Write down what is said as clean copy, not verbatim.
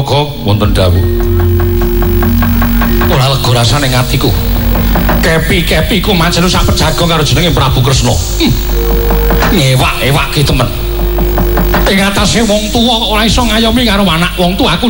Prayoga wonten dawuh. Ora lega rasane ing atiku. Kepi-kepiku manjelu sak pejago karo jenenge Prabu Kresna. Ngewak-ewak ki temen. Ing atase wong tuwa ora iso ngayomi karo anak wong tuaku